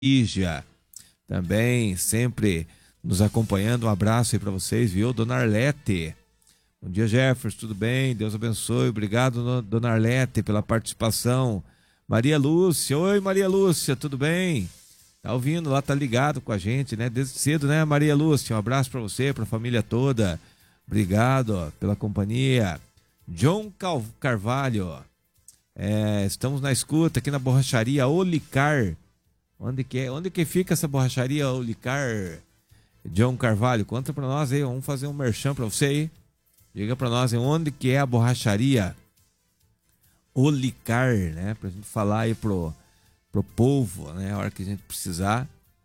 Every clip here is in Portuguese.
Lígia, também sempre nos acompanhando. Um abraço aí para vocês, viu? Dona Arlete. Bom dia, Jefferson, tudo bem? Deus abençoe. Obrigado, Dona Arlete, pela participação. Maria Lúcia, oi Maria Lúcia, tudo bem? Tá ouvindo lá, tá ligado com a gente, né? Desde cedo, né, Maria Lúcia? Um abraço para você, para a família toda. Obrigado ó, pela companhia. John Carvalho, estamos na escuta aqui na borracharia Olicar. Onde que fica essa borracharia Olicar? John Carvalho, conta para nós aí, vamos fazer um merchan para você aí. Diga para nós aí, onde que é a borracharia Olicar, né? Pra gente falar aí pro povo, né? A hora que a gente precisar,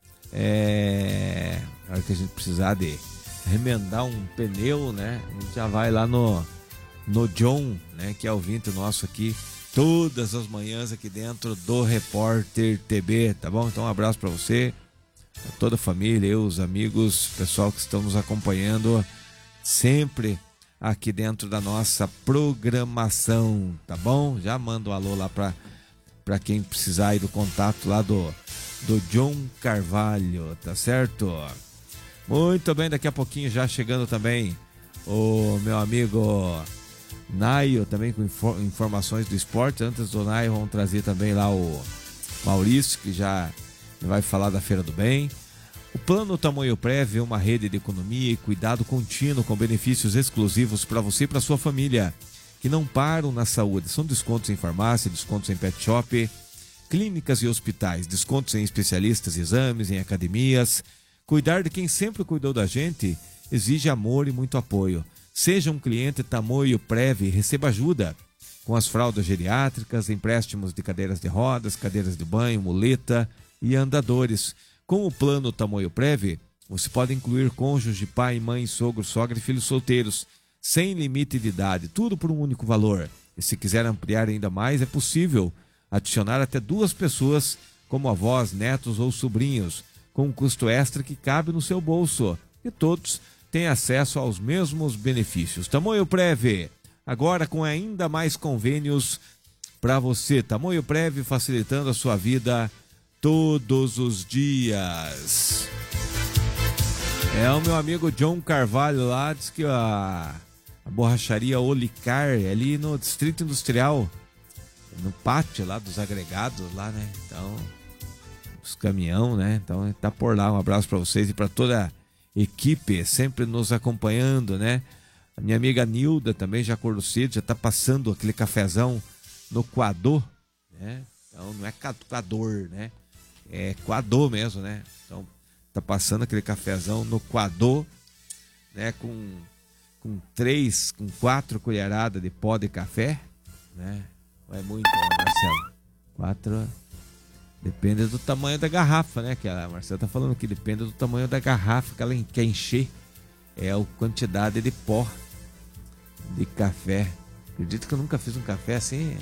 a hora que a gente precisar de remendar um pneu, né? A gente já vai lá no John, né? Que é ouvinte nosso aqui todas as manhãs aqui dentro do Repórter TB, tá bom? Então um abraço para você, pra toda a família, eu, os amigos, pessoal que estão nos acompanhando sempre aqui dentro da nossa programação, tá bom? Já manda um alô lá para quem precisar aí do contato lá do John Carvalho, tá certo? Muito bem, daqui a pouquinho já chegando também o meu amigo Naio, também com informações do esporte. Antes do Naio, vamos trazer também lá o Maurício, que já vai falar da Feira do Bem. O Plano Tamoio Prev é uma rede de economia e cuidado contínuo com benefícios exclusivos para você e para sua família, que não param na saúde. São descontos em farmácia, descontos em pet shop, clínicas e hospitais, descontos em especialistas, exames, em academias. Cuidar de quem sempre cuidou da gente exige amor e muito apoio. Seja um cliente Tamoio Prev e receba ajuda com as fraldas geriátricas, empréstimos de cadeiras de rodas, cadeiras de banho, muleta e andadores. Com o plano Tamoio Prev, você pode incluir cônjuge, pai, mãe, sogro, sogra e filhos solteiros, sem limite de idade, tudo por um único valor. E se quiser ampliar ainda mais, é possível adicionar até 2 pessoas, como avós, netos ou sobrinhos, com um custo extra que cabe no seu bolso. E todos têm acesso aos mesmos benefícios. Tamoio Prev, agora com ainda mais convênios para você. Tamoio Prev, facilitando a sua vida todos os dias. O meu amigo John Carvalho lá diz que a borracharia Olicar é ali no Distrito Industrial, no pátio lá dos agregados lá, né? Então, os caminhão, né? Então, tá por lá. Um abraço para vocês e para toda a equipe sempre nos acompanhando, né? A minha amiga Nilda também já acordou cedo, já tá passando aquele cafezão no coador, né? Então, não é coador, né? É coador mesmo, né? Então, tá passando aquele cafezão no coador, né? Com 4 colheradas de pó de café, né? Não é muito, Marcelo? 4, depende do tamanho da garrafa, né? Que a Marcelo tá falando que depende do tamanho da garrafa que ela quer encher. É a quantidade de pó de café. Acredito que eu nunca fiz um café assim.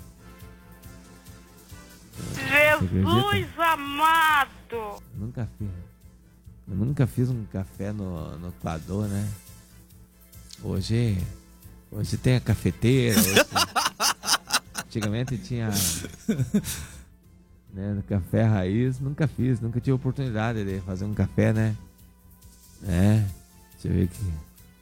Jesus amado! Eu nunca fiz um café no coador, né? Hoje tem a cafeteira. Antigamente tinha, né, no café raiz. Nunca tive oportunidade de fazer um café, né? Deixa eu ver aqui.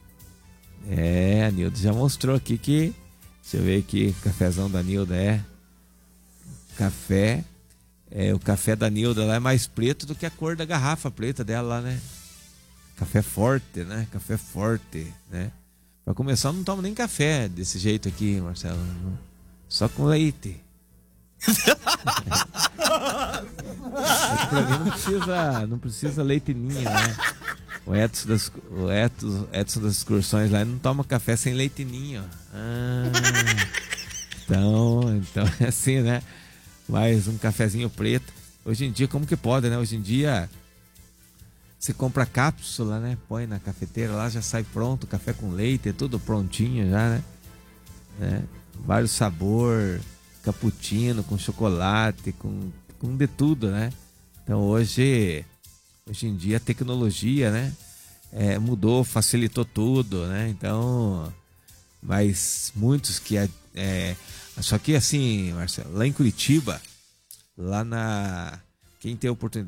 A Nilda já mostrou aqui que... Deixa eu ver aqui, o cafezão da Nilda café. O café da Nilda lá é mais preto do que a cor da garrafa preta dela lá, né? Café forte, né? Café forte, né? Pra começar, eu não tomo nem café desse jeito aqui, Marcelo. Só com leite. Pra mim não precisa leite ninho, né? O Edson das excursões lá não toma café sem leite ninho. Então é assim, né? Mais um cafezinho preto. Hoje em dia, como que pode, né? Hoje em dia, você compra cápsula, né? Põe na cafeteira lá, já sai pronto, café com leite, tudo prontinho já, né? Vários sabor, cappuccino com chocolate, com de tudo, né? Então hoje em dia a tecnologia, né? Mudou, facilitou tudo, né? Então, mas muitos que só que assim, Marcelo, lá em Curitiba, lá Quem tem oportunidade